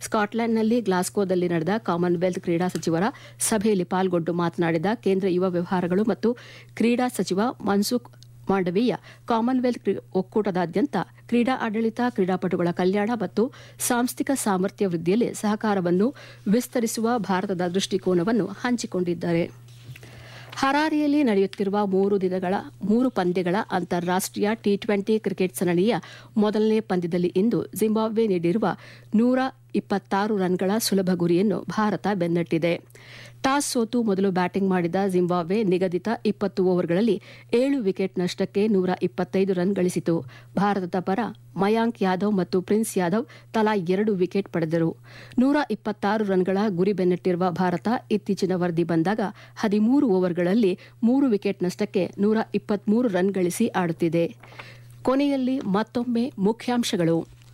ಸ್ಕಾಟ್ಲೆಂಡ್ನಲ್ಲಿ ಗ್ಲಾಸ್ಗೋದಲ್ಲಿ ನಡೆದ ಕಾಮನ್ವೆಲ್ತ್ ಕ್ರೀಡಾ ಸಚಿವರ ಸಭೆಯಲ್ಲಿ ಪಾಲ್ಗೊಂಡು ಮಾತನಾಡಿದ ಕೇಂದ್ರ ಯುವ ವ್ಯವಹಾರಗಳು ಮತ್ತು ಕ್ರೀಡಾ ಸಚಿವ ಮನ್ಸುಖ್ ಮಾಂಡವೀಯ ಕಾಮನ್ವೆಲ್ತ್ ಒಕ್ಕೂಟದಾದ್ಯಂತ ಕ್ರೀಡಾ ಆಡಳಿತ, ಕ್ರೀಡಾಪಟುಗಳ ಕಲ್ಯಾಣ ಮತ್ತು ಸಾಂಸ್ಥಿಕ ಸಾಮರ್ಥ್ಯ ವೃದ್ಧಿಯಲ್ಲಿ ಸಹಕಾರವನ್ನು ವಿಸ್ತರಿಸುವ ಭಾರತದ ದೃಷ್ಟಿಕೋನವನ್ನು ಹಂಚಿಕೊಂಡಿದ್ದಾರೆ. ಹರಾರೆಯಲ್ಲಿ ನಡೆಯುತ್ತಿರುವ 3 ಪಂದ್ಯಗಳ ಅಂತಾರಾಷ್ಟೀಯ ಟಿ20 ಕ್ರಿಕೆಟ್ ಸರಣಿಯ ಮೊದಲನೇ ಪಂದ್ಯದಲ್ಲಿ ಇಂದು ಜಿಂಬಾಬ್ವೆ ನೀಡಿರುವ 126 ರನ್ಗಳ ಸುಲಭ ಗುರಿಯನ್ನು ಭಾರತ ಬೆನ್ನಟ್ಟಿದೆ. ಟಾಸ್ ಸೋತು ಮೊದಲು ಬ್ಯಾಟಿಂಗ್ ಮಾಡಿದ ಜಿಂಬಾಬ್ವೆ ನಿಗದಿತ 20 ಓವರ್ಗಳಲ್ಲಿ 7 ವಿಕೆಟ್ ನಷ್ಟಕ್ಕೆ 125 ರನ್ ಗಳಿಸಿತು. ಭಾರತದ ಪರ ಮಯಾಂಕ್ ಯಾದವ್ ಮತ್ತು ಪ್ರಿನ್ಸ್ ಯಾದವ್ ತಲಾ 2 ವಿಕೆಟ್ ಪಡೆದರು. 126 ರನ್ಗಳ ಗುರಿ ಬೆನ್ನಟ್ಟಿರುವ ಭಾರತ ಇತ್ತೀಚಿನ ವರದಿ ಬಂದಾಗ 13 ಓವರ್ಗಳಲ್ಲಿ 3 ವಿಕೆಟ್ ನಷ್ಟಕ್ಕೆ 123 ರನ್ ಗಳಿಸಿ ಆಡುತ್ತಿದೆ. ಕೊನೆಯಲ್ಲಿ ಮತ್ತೊಮ್ಮೆ ಮುಖ್ಯಾಂಶಗಳು.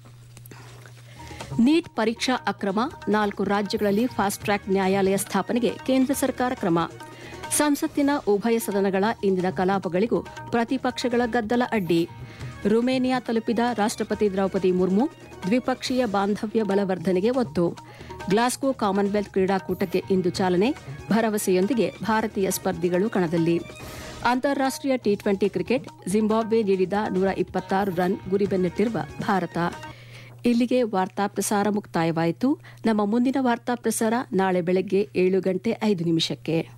ನೀಟ್ ಪರೀಕ್ಷಾ ಅಕ್ರಮ, 4 ರಾಜ್ಯಗಳಲ್ಲಿ ಫಾಸ್ಟ್ ಟ್ರ್ಯಾಕ್ ನ್ಯಾಯಾಲಯ ಸ್ಥಾಪನೆಗೆ ಕೇಂದ್ರ ಸರ್ಕಾರ ಕ್ರಮ. ಸಂಸತ್ತಿನ ಉಭಯ ಸದನಗಳ ಇಂದಿನ ಕಲಾಪಗಳಿಗೂ ಪ್ರತಿಪಕ್ಷಗಳ ಗದ್ದಲ ಅಡ್ಡಿ. ರುಮೇನಿಯಾ ತಲುಪಿದ ರಾಷ್ಟ್ರಪತಿ ದ್ರೌಪದಿ ಮುರ್ಮು, ದ್ವಿಪಕ್ಷೀಯ ಬಾಂಧವ್ಯ ಬಲವರ್ಧನೆಗೆ ಒತ್ತು. ಗ್ಲಾಸ್ಗೋ ಕಾಮನ್ವೆಲ್ತ್ ಕ್ರೀಡಾಕೂಟಕ್ಕೆ ಇಂದು ಚಾಲನೆ, ಭರವಸೆಯೊಂದಿಗೆ ಭಾರತೀಯ ಸ್ಪರ್ಧಿಗಳು ಕಣದಲ್ಲಿ. ಅಂತಾರಾಷ್ಟೀಯ ಟಿ20 ಕ್ರಿಕೆಟ್, ಜಿಂಬಾಬ್ವೆ ನೀಡಿದ 126 ರನ್ ಗುರಿ ಬೆನ್ನಟ್ಟಿರುವ ಭಾರತ. ಇಲ್ಲಿಗೆ ವಾರ್ತಾ ಪ್ರಸಾರ ಮುಕ್ತಾಯವಾಯಿತು. ನಮ್ಮ ಮುಂದಿನ ವಾರ್ತಾ ಪ್ರಸಾರ ನಾಳೆ ಬೆಳಗ್ಗೆ 7:05 ನಿಮಿಷಕ್ಕೆ.